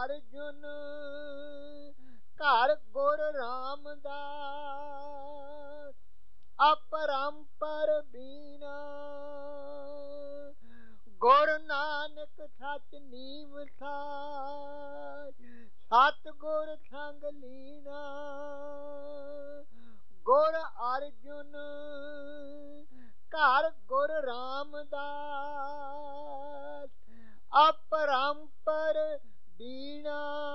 ਅਰਜੁਨ ਘਰ ਗੁਰ ਰਾਮਦਾਸ ਅਪਰੰਪਰ ਬੀਨਾ ਗੁਰ ਨਾਨਕ ਸਚ ਨੀਵ ਸਾਜ ਸਤ ਗੁਰ ਸੰਗ ਲੀਨਾ ਗੁਰ ਅਰਜੁਨ ਘਰ ਗੁਰ ਰਾਮਦਾਸ ਅਪਰੰਪਰ ਬੀਣਾ।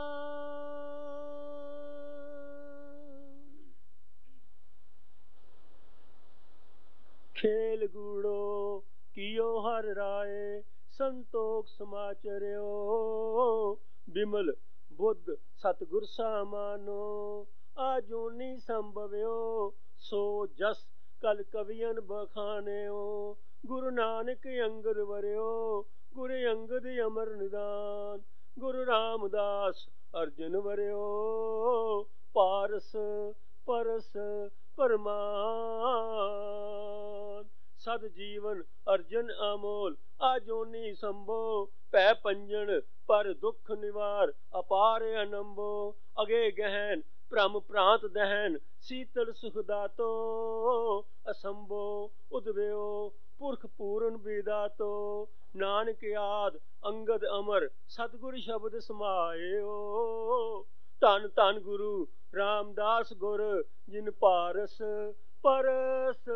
ਖੇਲ ਗੂੜੋ ਕੀਓ ਹਰ ਰਾਏ ਸੰਤੋਖ ਸਮਾਚਰਿਓ ਬਿਮਲ ਬੁੱਧ ਸਤਿਗੁਰ ਸਾਮਾਨੋ ਆਜੂਨੀ ਸੰਭਵਿਓ ਸੋ ਜਸ ਕਲ ਕਵੀਨ ਬਖਾਨਿਓ ਗੁਰੂ ਨਾਨਕ ਅੰਗਦ ਵਰਿਓ ਗੁਰੂ ਅੰਗਦ ਅਮਰ ਨਿਦਾਨ ਗੁਰੂ ਰਾਮਦਾਸ ਅਰਜਨ ਵਰਿਓ ਪਾਰਸ ਪਰਸ ਪਰਮਾਨ ਸਦ ਜੀਵਨ ਅਰਜਨ ਅਮੋਲ ਆਜੋਨੀ ਸੰਭੋ ਭੈ ਪੰਜਨ ਪਰ ਦੁਖ ਨਿਵਾਰ ਅਪਾਰ ਅਨੰਭੋ ਅਗੇ ਗਹਿਨ ਭ੍ਰਮ ਭ੍ਰਾਂਤ ਦਹਿਨ ਸੀਤਲ ਸੁਖ ਦਾਤੋ ਅਸੰਭੋ ਉਦਵਿਓ ਪੁਰਖ ਪੂਰਨ ਬੇਦਾਤੋ ਨਾਨਕ ਆਦ ਅੰਗਦ ਅਮਰ ਸਤਿਗੁਰ ਸ਼ਬਦ ਸਮਾਇਓ ਧੰਨ ਧੰਨ ਗੁਰੂ ਰਾਮਦਾਸ ਗੁਰ ਜਿਨ ਪਾਰਸ ਪਰਸ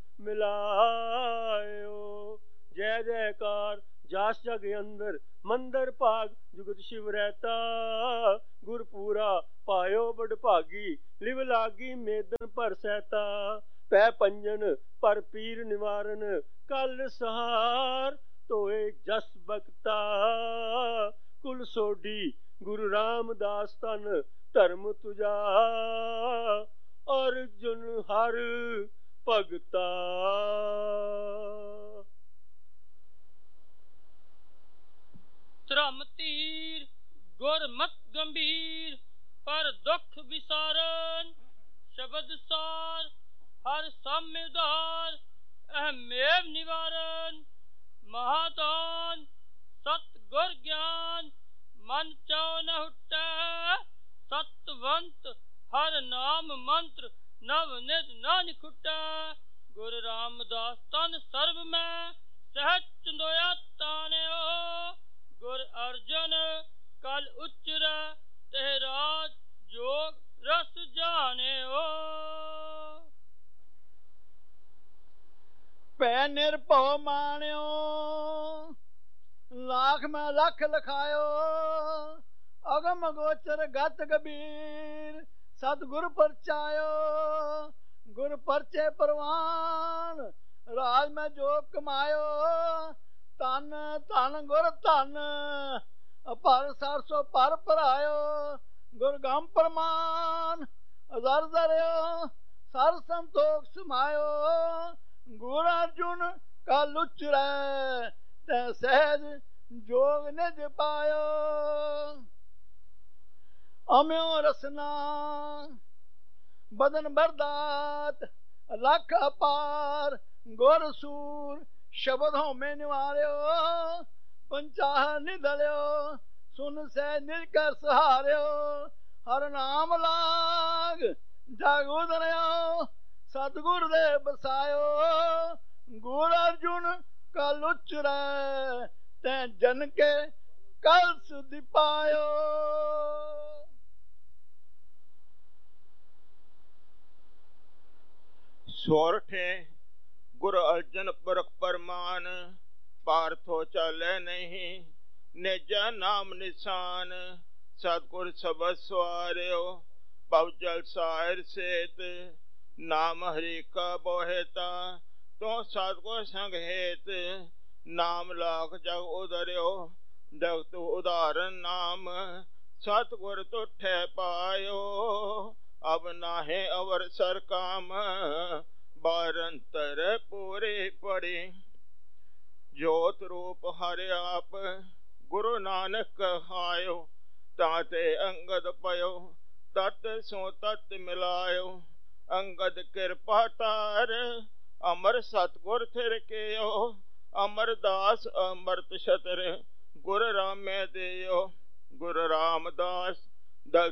ਮਿਲਾਇਓ। ਜੈ ਜੈਕਾਰ ਜਾਸ ਜਗ ਅੰਦਰ ਮੰਦਰ ਭਾਗ ਜੁਗਤ ਸ਼ਿਵ ਰਹਿਤਾ ਗੁਰਪੂਰਾ ਪਾਇਓ ਬੜ ਭਾਗੀ ਲਿਵ ਲਾਗੀ ਮੇਦਨ ਭਰ ਸਹਿਤਾ ਪੈ ਪੰਜਨ ਪਰ ਪੀਰ ਨਿਵਾਰਨ ਕਲ ਸਹਾਰ ਤੋਏ ਜਸ ਬਖਤਾ ਕੁਲ ਸੋਢੀ ਗੁਰੂ ਰਾਮਦਾਸ ਤਨ ਧਰਮ ਤੁਜਾ ਅਰਜੁਨ ਹਰ ਭਗਤਾ। ਧਰਮ ਤੀਰ ਗੁਰਮਤ ਗੰਭੀਰ ਪਰ ਦੁਖ ਵਿਸਾਰਨ ਸ਼ਬਦ ਸਾਰ ਹਰ ਸਮਿਦਾਰ ਅਹਮੇਵ ਨਿਵਾਰਨ ਮਹਾਦਾਨ ਸਤ ਗੁਰ ਗਿਆਨ ਮਨ ਚਉ ਨ ਹੁਟੈ ਸਤਵੰਤ ਹਰ ਨਾਮ ਮੰਤਰ ਨਵ ਨਿਤ ਨਾਨਕ ਖੁਟੈ ਗੁਰ ਰਾਮਦਾਸ ਤਨ ਸਰਬ ਮੈਂ ਸਹਿਜ ਚੰਦੋਇਆ ਤਾਨਿਓ ਗੁਰ ਅਰਜਨ ਕਲ ਉਚਰੈ ਤੇ ਰਾਜ ਜੋਗ ਰਸ ਜਾਣਿਓ। ਭੈ ਨਿਰਭਉ ਮਾਣਿਓ ਲਾਖ ਮੈਂ ਲਖ ਲਖਾਇਓ ਅਗਮ ਗੋਚਰ ਗਤ ਕਬੀਰ ਸਤਿਗੁਰ ਪਰਚਾਇਓ ਗੁਰ ਪਰਚੇ ਪ੍ਰਵਾਨ ਰਾਜ ਮੈਂ ਜੋ ਕਮਾਇਓ ਧਨ ਧਨ ਗੁਰ ਧਨ ਭਰ ਸਰਸੋ ਭਰ ਭਰਾਇਓ ਗੁਰ ਗੰਮ ਪ੍ਰਮਾਨ ਅਜ਼ਰ ਜ਼ਰਿਓ ਸਰ ਸੰਤੋਖ ਸਮਾਇਓ ਗੁਰ ਅਰਜੁਨ ਕਲ ਉਚਰੈ ਤੈ ਸਹਿਜ ਜੋਗ ਨਿਜ ਪਾਇਓ ਅਮਿਓ ਰਸਨਾ ਬਦਨ ਬਰਦਾਤ ਲਖ ਅਪਾਰ ਗੁਰ ਸੂਰ ਸ਼ਬਦ ਹਉਮੈ ਨਿਵਾਰਿਓ ਪੰਚਾਹ ਨਿਧਲਿਓ ਸੁਨ ਸਹਿ ਨਿਜ ਕਰ ਸਹਾਰਿਓ ਹਰ ਨਾਮ ਲਾਗ ਜਗ ਉਦਰਿਓ ਸਤਿਗੁਰ ਦੇ ਬਸਾਇਓ ਗੁਰ ਅਰਜੁਨ ਕਲ ਉਚਰੈ ਤੈ ਜਨ ਕੇ ਕਲ ਸੁਧਿ ਪਾਇਓ। ਸੋਰਠੇ ਗੁਰ ਅਰਜਨ ਪੁਰਖ ਪਰਮਾਨ ਪਾਰਥੋ ਚਾਲੇ ਨਹੀਂ ਨਿਜਾ ਨਾਮ ਨਿਸ਼ਾਨ ਸਤਿਗੁਰ ਸਬਦ ਸਵਾਰਿਓ ਭਵ ਜਲ ਸਾਹਿਰ ਸੇਤ ਨਾਮ ਹਰੀ ਕਾ ਬੋਹਿਤਾ ਤੋ ਸਤਿਗੁਰ ਸੰਗ ਹੇਤ ਨਾਮ ਲਾਖ ਜਗ ਉਦਰਿਓ ਜਗਤ ਉਦਾਹਰਨ ਨਾਮ ਸਤਿਗੁਰ ਤੁਠੈ ਪਾਇਓ ਅਬ ਨਾਹੇ ਅਵਰ ਸਰ ਕਾਮ ਬਾਰੰਤਰ ਪੂਰੇ ਪੜੇ ਜੋਤ ਰੂਪ ਹਰਿ ਆਪ ਗੁਰੂ ਨਾਨਕ ਕਹਾਇਓ ਤਾਂ ਤੇ ਅੰਗਦ ਪਇਓ ਤਤ ਸੋ ਤਤ ਮਿਲਾਇਓ ਅੰਗਦ ਕਿਰਪਾ ਤਾਰ ਅਮਰ ਸਤਿਗੁਰ ਥਿਰ ਕੇਓ ਅਮਰਦਾਸ ਅਮਰਤ ਛਤਰ ਗੁਰ ਰਾਮੈ ਦੇਓ ਗੁਰ ਰਾਮਦਾਸ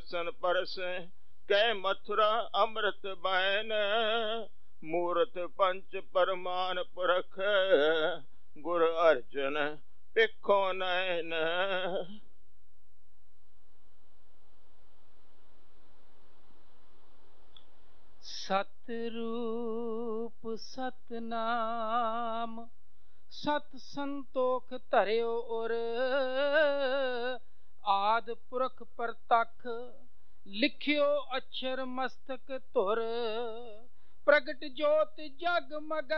दर्शन परस कै मथुरा अमृत बैन मूरत पंच परमान पुरख गुर अर्जन पिखो नैन। सतरूप सतनाम सत संतोख धरियो उर आद पुरख परतख लिखियो अक्षर मस्तक धुर प्रगट जोत जगमग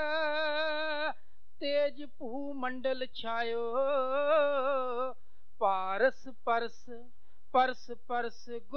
तेज भू मंडल छायो पारस परस परस परस